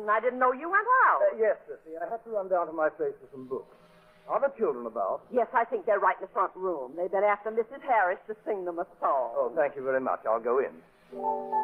I didn't know you went out. Yes, Sissy. I had to run down to my place for some books. Are the children about? Yes, I think they're right in the front room. They've been after Mrs. Harris to sing them a song. Oh, thank you very much. I'll go in.